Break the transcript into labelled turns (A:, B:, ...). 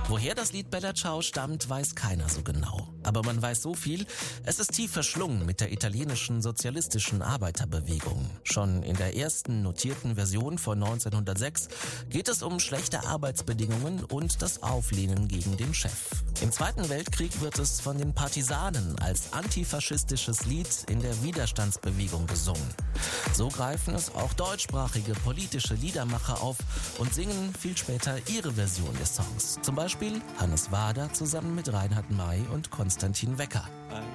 A: Woher das Lied Bella Ciao stammt, weiß keiner so genau. Aber man weiß so viel, es ist tief verschlungen mit der italienischen sozialistischen Arbeiterbewegung. Schon in der ersten notierten Version von 1906 geht es um schlechte Arbeitsbedingungen und das Auflehnen gegen den Chef. Im Zweiten Weltkrieg wird es von den Partisanen als antifaschistisches Lied in der Widerstandsbewegung gesungen. So greifen es auch deutschsprachige politische Liedermacher auf und singen viel später ihre Version des Songs. Zum Beispiel Hannes Wader zusammen mit Reinhard May und Konstantin Wecker.
B: Ein